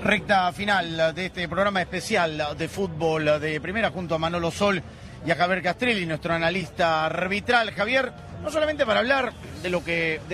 Recta final de este programa especial de fútbol de primera junto a Manolo Sol y a Javier Castrelli, nuestro analista arbitral. Javier, no solamente para hablar de lo que